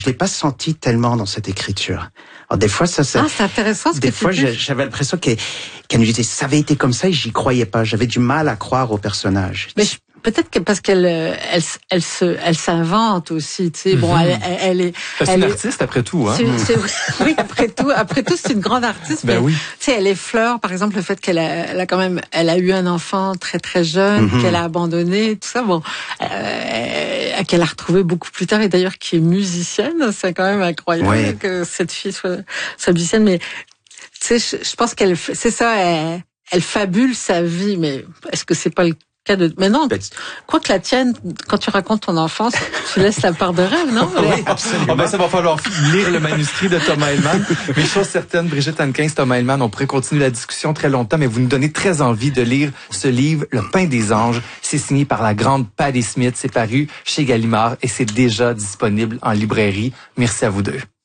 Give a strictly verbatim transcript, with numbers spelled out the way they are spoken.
Je l'ai pas senti tellement dans cette écriture. Alors des fois, ça, ça ah, c'est intéressant ce des que fois, tu dis. j'avais l'impression qu'elle, qu'elle nous disait ça avait été comme ça et j'y croyais pas. J'avais du mal à croire au personnage. Mais je, peut-être que parce qu'elle, elle, elle se, elle s'invente aussi. Tu sais, bon, Mm-hmm. elle, elle, elle est. C'est elle une est, artiste après tout, hein. c'est, c'est, oui, après tout, après tout, c'est une grande artiste. Ben mais, oui. Tu sais, elle effleure, par exemple, le fait qu'elle a, elle a quand même, elle a eu un enfant très très jeune, Mm-hmm. qu'elle a abandonné, tout ça. Bon, euh, qu'elle a retrouvé beaucoup plus tard et d'ailleurs qui est musicienne. C'est quand même incroyable ouais. que cette fille soit, soit musicienne. Mais tu sais, je, je pense qu'elle, c'est ça, elle, elle fabule sa vie. Mais est-ce que c'est pas le cas de... Mais non, quoi que la tienne, quand tu racontes ton enfance, tu laisses la part de rêve, non? Oui, absolument. Oh ben, ça va falloir lire le manuscrit de Thomas Hellman. Mais chose certaine, Brigitte Hankins, Thomas Hellman, on pourrait continuer la discussion très longtemps, mais vous nous donnez très envie de lire ce livre, Le pain des anges. C'est signé par la grande Patti Smith. C'est paru chez Gallimard et c'est déjà disponible en librairie. Merci à vous deux.